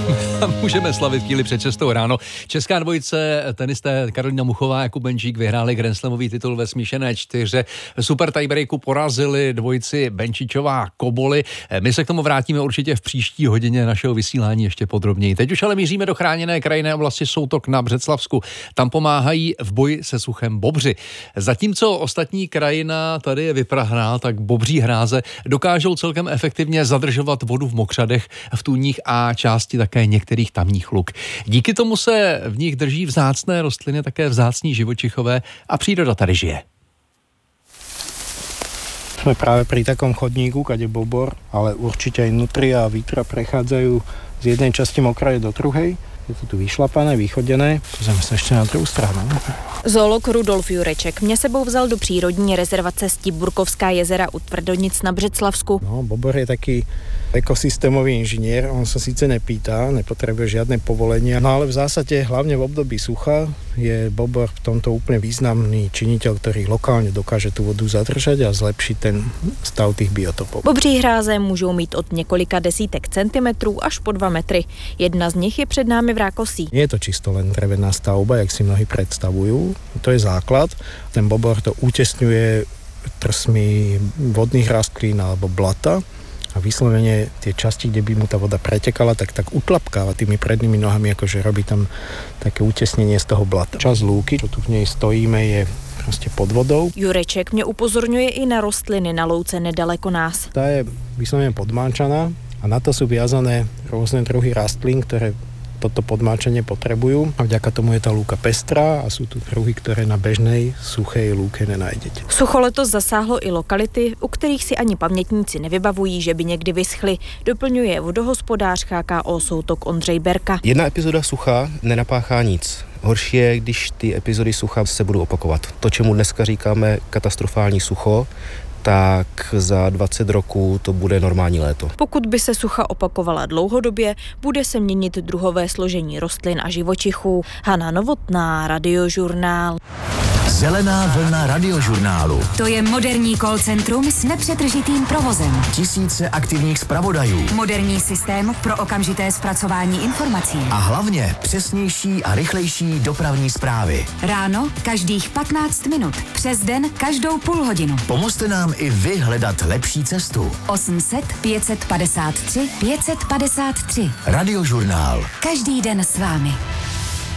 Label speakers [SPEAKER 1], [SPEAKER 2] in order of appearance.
[SPEAKER 1] Můžeme slavit chvíli před 6 ráno. Česká dvojice tenisté Karolína Muchová a Jakub Benčík vyhráli Grand Slamový titul ve smíšené čtyře. Super tiebreaku porazili dvojici Benčičová Koboli. My se k tomu vrátíme určitě v příští hodině našeho vysílání ještě podrobněji. Teď už ale míříme do chráněné krajinné oblasti Soutok na Břeclavsku. Tam pomáhají v boji se suchem bobři. Zatímco ostatní krajina tady je vyprahná, tak bobří hráze dokážou celkem efektivně zadržovat vodu v mokřadech, v tůních a části také některých tamních luk. Díky tomu se v nich drží vzácné rostliny, také vzácní živočichové a příroda tady žije.
[SPEAKER 2] Sme práve pri takom chodníku, kade bobor, ale určite aj nutria a vítra prechádzajú z jednej časti mokrade do druhej. Je to tu vyšlapané, vychodené. Pozrieme sa ešte na druhou stranu.
[SPEAKER 3] Zoolog Rudolf Jureček mě sebou vzal do přírodní rezervace Stiburkovská jezera u Tvrdonic na Břeclavsku.
[SPEAKER 2] No, bobor je taký ekosystémový inžinier. On sa síce nepýta, nepotrebuje žiadne povolenia, no ale v zásade, hlavne v období sucha, je bobor v tomto úplne významný činiteľ, ktorý lokálne dokáže tú vodu zadržať a zlepšiť ten stav tých biotopov.
[SPEAKER 3] Bobří hráze můžou mít od několika desítek centimetrů až po 2 metry. Jedna z nich je před námi v Rákosí.
[SPEAKER 2] Nie je to čisto len drevená stavba, jak si mnohí predstavujú. To je základ. Ten bobor to utesňuje trsmi vodných rastlín alebo blata a vyslovene tie časti, kde by mu tá voda pretekala, tak utlapkáva tými prednými nohami, akože robí tam také utesnenie z toho blata. Časť lúky, čo tu v nej stojíme, je proste pod vodou.
[SPEAKER 3] Jureček mě upozorňuje i na rostliny na louce nedaleko nás.
[SPEAKER 2] Tá je vyslovene podmáčaná a na to sú viazané rôzne druhy rastlín, ktoré toto podmáčanie potrebujú a vďaka tomu je tá lúka pestrá a sú tu druhy, ktoré na bežnej suchej lúke nenájdete.
[SPEAKER 3] Sucho letos zasáhlo i lokality, u kterých si ani pamětníci nevybavují, že by někdy vyschly, doplňuje vodohospodář HKO Soutok Ondřej Berka.
[SPEAKER 4] Jedna epizoda sucha nenapáchá nic. Horší je, když ty epizody sucha se budou opakovat. To, čemu dneska říkáme katastrofální sucho, tak za 20 roků to bude normální léto.
[SPEAKER 3] Pokud by se sucha opakovala dlouhodobě, bude se měnit druhové složení rostlin a živočichů. Hana Novotná, Radiožurnál.
[SPEAKER 5] Zelená vlna Radiožurnálu.
[SPEAKER 6] To je moderní call centrum s nepřetržitým provozem.
[SPEAKER 5] Tisíce aktivních zpravodajů.
[SPEAKER 6] Moderní systém pro okamžité zpracování informací.
[SPEAKER 5] A hlavně přesnější a rychlejší dopravní zprávy.
[SPEAKER 6] Ráno každých 15 minut. Přes den každou půl hodinu.
[SPEAKER 5] Pomozte nám i vy hledat lepší cestu.
[SPEAKER 6] 800 553 553.
[SPEAKER 5] Radiožurnál.
[SPEAKER 6] Každý den s vámi.